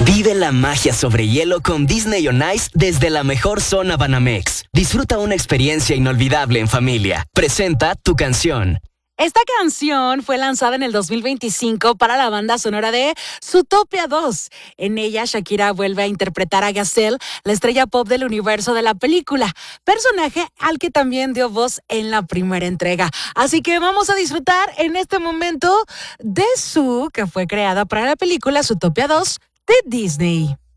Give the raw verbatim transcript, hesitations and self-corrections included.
Vive la magia sobre hielo con Disney on Ice desde la mejor zona Banamex. Disfruta una experiencia inolvidable en familia. Presenta Tu Canción. Esta canción fue lanzada en el dos mil veinticinco para la banda sonora de Zootopia dos. En ella, Shakira vuelve a interpretar a Gazelle, la estrella pop del universo de la película, personaje al que también dio voz en la primera entrega. Así que vamos a disfrutar en este momento de Zoo, que fue creada para la película Zootopia dos de Disney.